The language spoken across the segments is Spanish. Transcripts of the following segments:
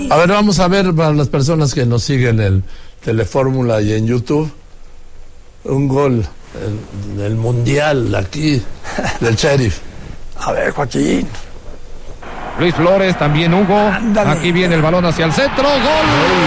A ver, vamos a ver para las personas que nos siguen en Telefórmula y en YouTube, un gol del Mundial aquí del Sheriff. A ver, Joaquín. Luis Flores, también Hugo. Ándale. Aquí viene el balón hacia el centro. ¡Gol!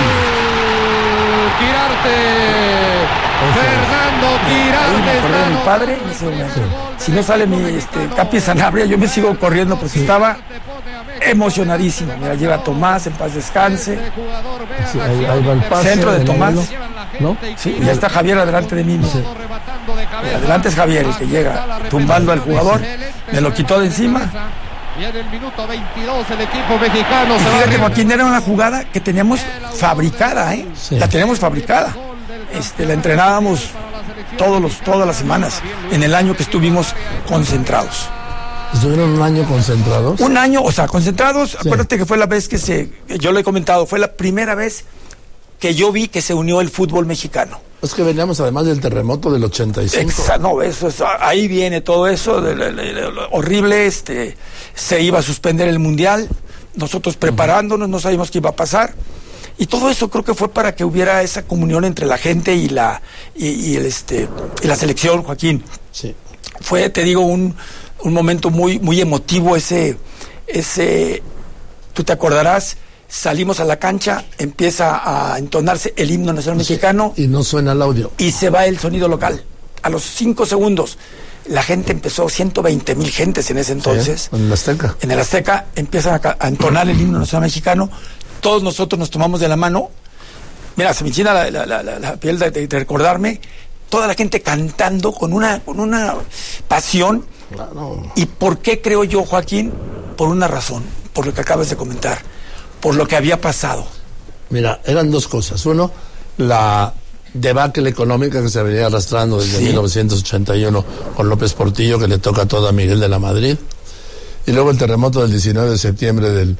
Quirarte. Fernando Quirarte. Me acordé de mi padre en ese momento. Si no sale mi Capi Sanabria, yo me sigo corriendo porque estaba emocionadísimo. Mira, llega Tomás, en paz descanse. Sí, ahí va el pase. Centro de Tomás. ¿No? Sí, ya está Javier adelante de mí. Sí. Adelante es Javier el que llega tumbando al jugador. Me lo quitó de encima. Y en el minuto 22 el equipo mexicano Y fíjate, Joaquín, era una jugada que teníamos fabricada, ¿eh? Sí. La teníamos fabricada. La entrenábamos todas las semanas, en el año que estuvimos concentrados. ¿Estuvieron un año concentrados? Un año, o sea, concentrados. Sí. Acuérdate que fue la vez yo lo he comentado, fue la primera vez que yo vi que se unió el fútbol mexicano. Es que veníamos además del terremoto del 85. No, eso es, ahí viene todo eso, horrible, se iba a suspender el Mundial, nosotros preparándonos, no sabíamos qué iba a pasar, y todo eso creo que fue para que hubiera esa comunión entre la gente y la selección, Joaquín. Sí. Fue, te digo, un momento muy, muy emotivo ese, tú te acordarás. Salimos a la cancha, empieza a entonarse el himno nacional mexicano. Y no suena el audio. Y se va el sonido local. A los 5 segundos, la gente empezó, 120,000 gentes en ese entonces. Sí, en el Azteca. En el Azteca empiezan a entonar el himno nacional mexicano. Todos nosotros nos tomamos de la mano. Mira, se me enchina la piel de recordarme. Toda la gente cantando con una pasión. Claro. ¿Y por qué creo yo, Joaquín? Por una razón, por lo que acabas de comentar. Por lo que había pasado. Mira, eran dos cosas. Uno, la debacle económica que se venía arrastrando desde 1981 con López Portillo, que le toca todo a Miguel de la Madrid. Y luego el terremoto del 19 de septiembre del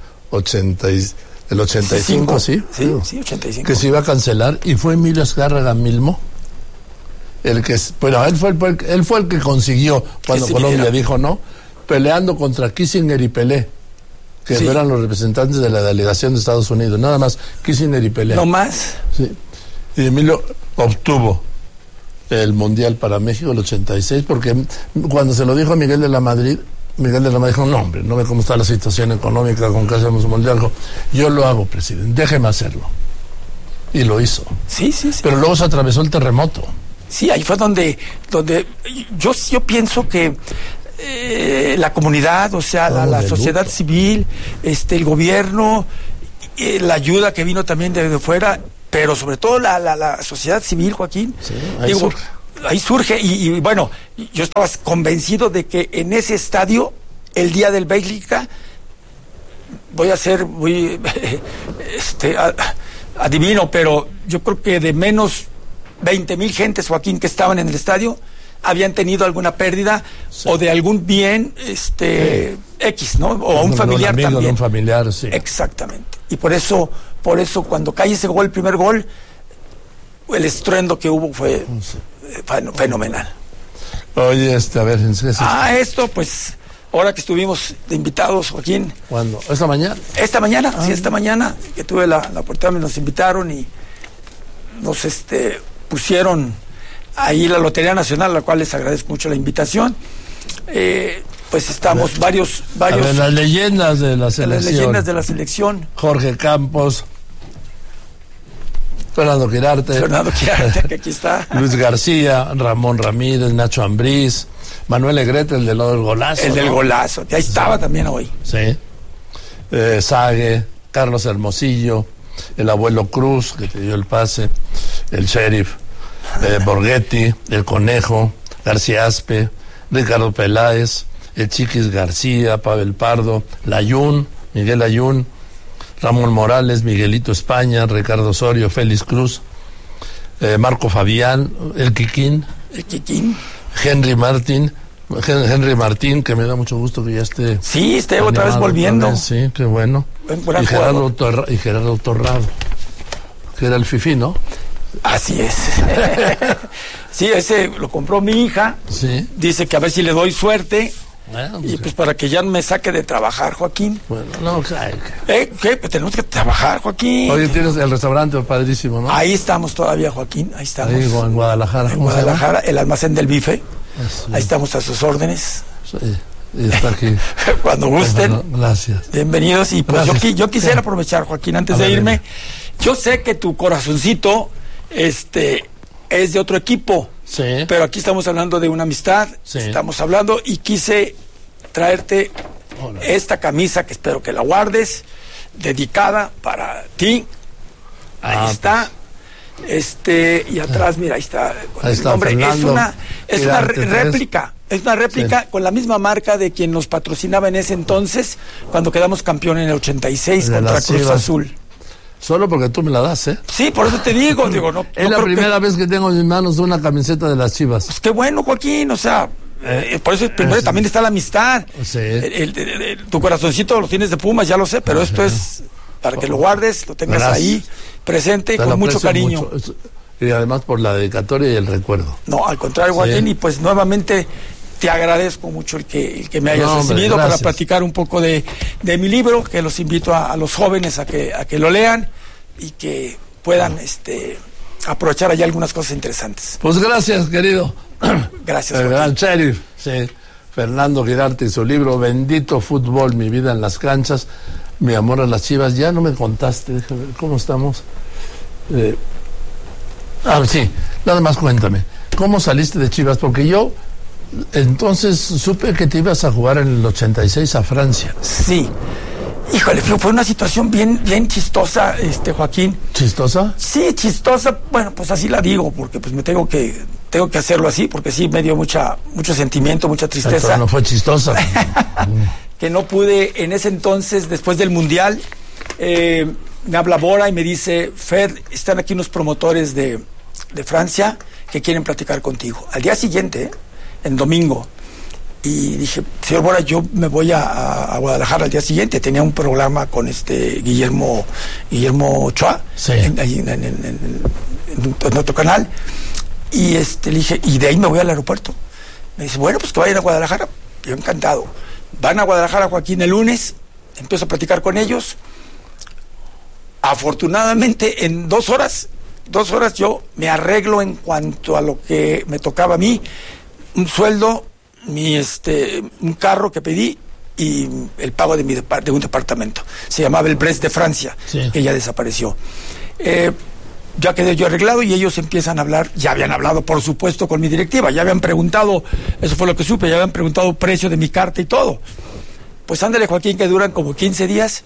85, ¿sí? Sí, 85. Que se iba a cancelar, y fue Emilio Azcárraga Milmo el que, bueno, él fue el que consiguió, cuando Colombia dijo no, peleando contra Kissinger y Pelé, que eran los representantes de la delegación de Estados Unidos, nada más Kissinger y Pelé. No más. Sí. Y Emilio obtuvo el Mundial para México el 86, porque cuando se lo dijo a Miguel de la Madrid dijo, no, hombre, no ve cómo está la situación económica, con que hacemos un Mundial. Yo lo hago, presidente, déjeme hacerlo. Y lo hizo. Sí. Pero luego se atravesó el terremoto. Sí, ahí fue donde yo pienso que la comunidad, o sea, la sociedad civil, el gobierno, la ayuda que vino también de fuera, pero sobre todo la sociedad civil, Joaquín. Sí, ahí surge. Y bueno, yo estaba convencido de que en ese estadio, el día del Bélgica, voy a ser muy adivino, pero yo creo que de menos 20,000 gentes, Joaquín, que estaban en el estadio, habían tenido alguna pérdida o de algún bien X, ¿no? O un familiar amigo, también. Un familiar, sí. Exactamente. Y por eso cuando cae ese gol, el primer gol, el estruendo que hubo fue fenomenal. Oye, a ver, esto, pues, ahora que estuvimos de invitados, Joaquín. ¿Cuándo? ¿Esta mañana? Esta mañana, esta mañana, que tuve la oportunidad, nos invitaron y nos pusieron ahí la Lotería Nacional, a la cual les agradezco mucho la invitación. Pues estamos varios. A ver, las leyendas de la selección. Las leyendas de la selección. Jorge Campos, Fernando Quirarte, que aquí está. Luis García, Ramón Ramírez, Nacho Ambriz, Manuel Negrete, el del golazo. El del golazo, que ahí estaba también hoy. Sí. Sague, Carlos Hermosillo, el abuelo Cruz, que te dio el pase, el Sheriff, Borghetti, el Conejo, García Aspe, Ricardo Peláez, el Chiquis García, Pavel Pardo, Layún, Miguel Layún, Ramón Morales, Miguelito España, Ricardo Osorio, Félix Cruz, Marco Fabián, el Kikín, Henry Martín, que me da mucho gusto que ya esté. Sí, esté otra vez volviendo. Sí, qué bueno. Y Gerardo Torrado, que era el fifí, ¿no? Así es. Sí, ese lo compró mi hija. Sí. Dice que a ver si le doy suerte. Y pues para que ya me saque de trabajar, Joaquín. Bueno, no, ¿Qué? Pues tenemos que trabajar, Joaquín. Oye, tienes el restaurante padrísimo, ¿no? Ahí estamos todavía, Joaquín. Ahí estamos. Ahí en Guadalajara. En Guadalajara, el almacén del bife. Sí. Ahí estamos a sus órdenes. Sí, y está aquí. Cuando gusten. Bueno, gracias. Bienvenidos. Y pues yo quisiera aprovechar, Joaquín, antes de irme. Yo sé que tu corazoncito es de otro equipo. Sí. Pero aquí estamos hablando de una amistad. Sí. Estamos hablando y quise traerte esta camisa que espero que la guardes, dedicada para ti. Ahí está. Y atrás, mira, ahí está. Hombre, es una réplica. Es una réplica con la misma marca de quien nos patrocinaba en ese entonces, cuando quedamos campeón en el 86 contra Cruz Azul. Solo porque tú me la das, ¿eh? Sí, por eso te digo, no. Es la primera vez que tengo en mis manos una camiseta de las Chivas. Pues qué bueno, Joaquín, o sea, por eso primero también está la amistad. Sí. Tu corazoncito lo tienes de Pumas, ya lo sé, pero esto es para que lo guardes, lo tengas ahí presente con mucho cariño. Mucho. Y además por la dedicatoria y el recuerdo. No, al contrario, Joaquín, y pues nuevamente te agradezco mucho el que me hayas recibido para platicar un poco de mi libro, que los invito a los jóvenes a que lo lean y que puedan aprovechar allá algunas cosas interesantes. Pues gracias, querido. Gracias, el gran sheriff, sí, Fernando Guirarte y su libro Bendito Fútbol, mi vida en las canchas, mi amor a las Chivas. Ya no me contaste, déjame ver cómo estamos. Sí, nada más cuéntame, ¿cómo saliste de Chivas? Porque yo entonces supe que te ibas a jugar en el 86 a Francia. Sí. Híjole, fue una situación bien chistosa, Joaquín. ¿Chistosa? Sí, chistosa. Bueno, pues así la digo, porque pues me tengo que hacerlo así, porque sí me dio mucho sentimiento, mucha tristeza. Pero no fue chistosa. Que no pude en ese entonces, después del Mundial, me habla Bora y me dice, Fer, están aquí unos promotores de Francia que quieren platicar contigo. Al día siguiente, en domingo, y dije, señor Bora, yo me voy a Guadalajara al día siguiente. Tenía un programa con Guillermo Ochoa, sí, en otro canal, y le dije, y de ahí me voy al aeropuerto. Me dice, bueno, pues que vayan a Guadalajara. Yo encantado. Van a Guadalajara, Joaquín, el lunes, empiezo a platicar con ellos. Afortunadamente, en 2 horas yo me arreglo en cuanto a lo que me tocaba a mí, un sueldo, un carro que pedí y el pago de un departamento. Se llamaba el Brest de Francia, sí, que ya desapareció. Ya quedé yo arreglado y ellos empiezan a hablar. Ya habían hablado, por supuesto, con mi directiva, ya habían preguntado, eso fue lo que supe, ya habían preguntado precio de mi carta y todo. Pues ándale, Joaquín, que duran como 15 días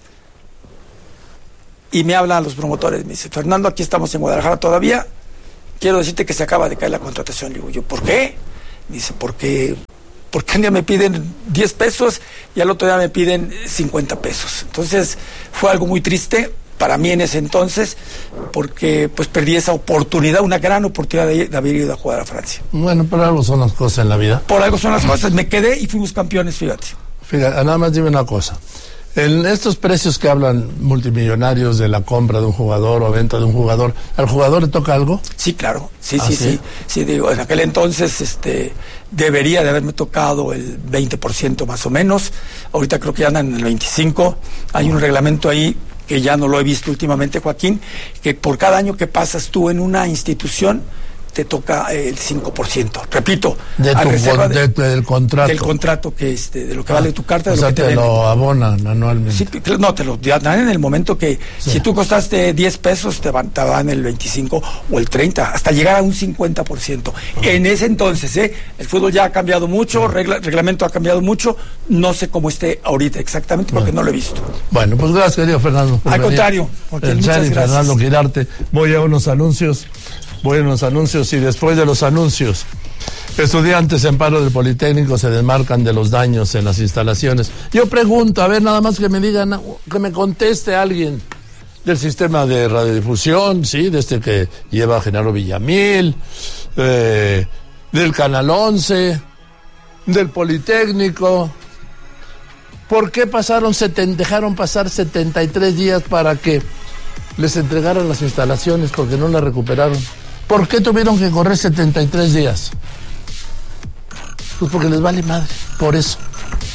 y me hablan los promotores, me dice, Fernando, aquí estamos en Guadalajara todavía, quiero decirte que se acaba de caer la contratación. Le digo yo, ¿por qué? Me dice, porque un día me piden 10 pesos y al otro día me piden 50 pesos. Entonces fue algo muy triste para mí en ese entonces, porque pues perdí esa oportunidad, una gran oportunidad de haber ido a jugar a Francia. Bueno, por algo son las cosas en la vida. Por algo son las cosas, me quedé y fuimos campeones, fíjate. Fíjate, nada más dime una cosa. En estos precios que hablan multimillonarios de la compra de un jugador o venta de un jugador, ¿al jugador le toca algo? Sí, claro, sí, digo, en aquel entonces debería de haberme tocado el 20% más o menos, ahorita creo que ya andan en el 25%, hay un reglamento ahí que ya no lo he visto últimamente, Joaquín, que por cada año que pasas tú en una institución, te toca el 5%. Repito, del contrato. Del contrato que de lo que vale tu carta, de lo que te lo abonan anualmente. Sí, no, te lo dan en el momento que, sí, si tú costaste 10 pesos, te dan el 25 o el 30, hasta llegar a un 50%. En ese entonces, el fútbol ya ha cambiado mucho, reglamento ha cambiado mucho, no sé cómo esté ahorita exactamente, porque no lo he visto. Bueno, pues gracias, querido Fernando. Al contrario, muchas gracias. Fernando Guirarte, voy a unos anuncios y después de los anuncios, estudiantes en paro del Politécnico se desmarcan de los daños en las instalaciones. Yo pregunto, a ver, nada más que me digan, que me conteste alguien del sistema de radiodifusión, sí, desde que lleva Genaro Villamil, del Canal 11, del Politécnico. ¿Por qué dejaron pasar 73 días para que les entregaran las instalaciones? Porque no las recuperaron. ¿Por qué tuvieron que correr 73 días? Pues porque les vale madre, por eso.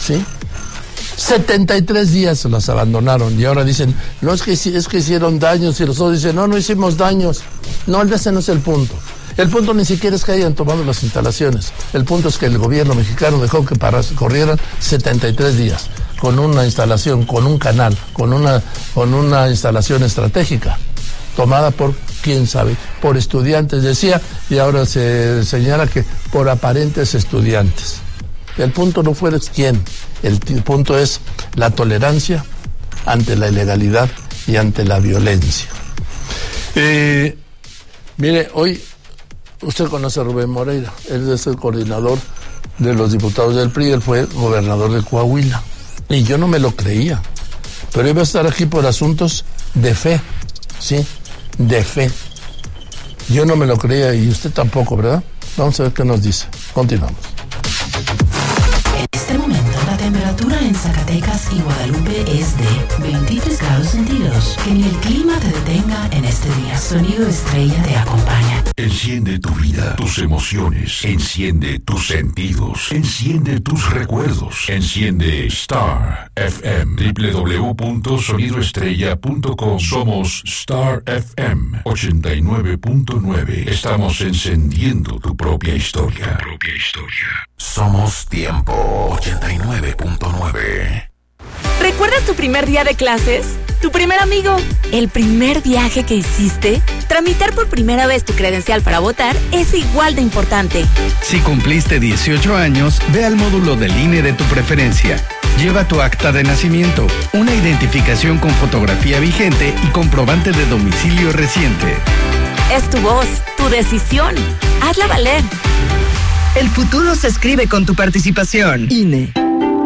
¿sí? 73 días los abandonaron y ahora dicen, no, es que hicieron daños, y los otros dicen, no hicimos daños. No, ese no es el punto. El punto ni siquiera es que hayan tomado las instalaciones. El punto es que el gobierno mexicano dejó que corrieran 73 días con una instalación, con un canal, con una instalación estratégica tomada por, quién sabe, por estudiantes, decía, y ahora se señala que por aparentes estudiantes. El punto no fue quién, el punto es la tolerancia ante la ilegalidad y ante la violencia. Mire, hoy usted conoce a Rubén Moreira, él es el coordinador de los diputados del PRI, él fue gobernador de Coahuila, y yo no me lo creía, pero iba a estar aquí por asuntos de fe, ¿sí? De fe. Yo no me lo creía y usted tampoco, ¿verdad? Vamos a ver qué nos dice. Continuamos. En este momento la temperatura en Zacatecas y Guadalupe es de 23 grados centígrados. Que ni el clima te detenga en este día. Sonido Estrella te acompaña. Enciende tu vida, tus emociones, enciende tus sentidos, enciende tus recuerdos, enciende Star FM, www.sonidoestrella.com. Somos Star FM 89.9. Estamos encendiendo tu propia historia. Somos Tiempo 89.9. ¿Recuerdas tu primer día de clases? ¿Tu primer amigo? ¿El primer viaje que hiciste? Tramitar por primera vez tu credencial para votar es igual de importante. Si cumpliste 18 años, ve al módulo del INE de tu preferencia. Lleva tu acta de nacimiento, una identificación con fotografía vigente y comprobante de domicilio reciente. Es tu voz, tu decisión. Hazla valer. El futuro se escribe con tu participación. INE.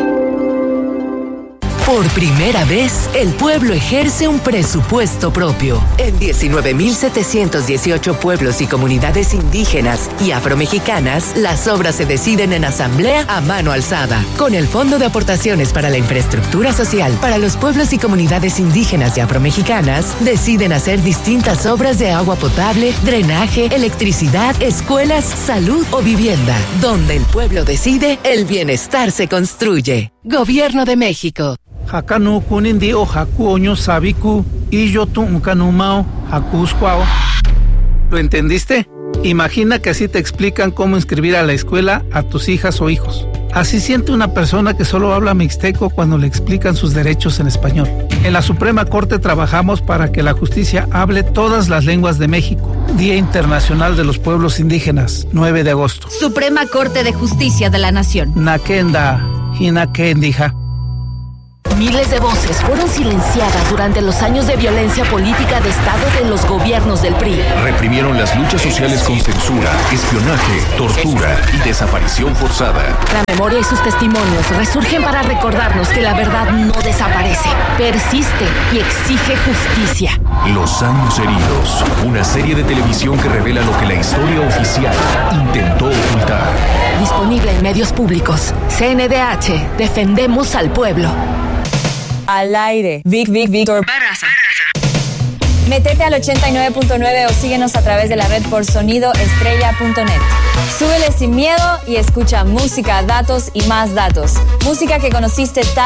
Por primera vez, el pueblo ejerce un presupuesto propio. En 19.718 pueblos y comunidades indígenas y afromexicanas, las obras se deciden en asamblea a mano alzada. Con el Fondo de Aportaciones para la Infraestructura Social para los pueblos y comunidades indígenas y afromexicanas, deciden hacer distintas obras de agua potable, drenaje, electricidad, escuelas, salud o vivienda. Donde el pueblo decide, el bienestar se construye. Gobierno de México. Hakanu kunindi o haku oño sabiku y yo tu unkanumao hakuskwao. ¿Lo entendiste? Imagina que así te explican cómo inscribir a la escuela a tus hijas o hijos. Así siente una persona que solo habla mixteco cuando le explican sus derechos en español. En la Suprema Corte trabajamos para que la justicia hable todas las lenguas de México. Día Internacional de los Pueblos Indígenas, 9 de agosto. Suprema Corte de Justicia de la Nación. Nakenda, hinakendija. Miles de voces fueron silenciadas durante los años de violencia política de Estado de los gobiernos del PRI. Reprimieron las luchas sociales con censura, espionaje, tortura y desaparición forzada. La memoria y sus testimonios resurgen para recordarnos que la verdad no desaparece, persiste y exige justicia. Los años heridos, una serie de televisión que revela lo que la historia oficial intentó ocultar. Disponible en medios públicos. CNDH, defendemos al pueblo. Al aire. Víctor Barraza. Métete al 89.9 o síguenos a través de la red por sonidoestrella.net. Súbele sin miedo y escucha música, datos y más datos. Música que conociste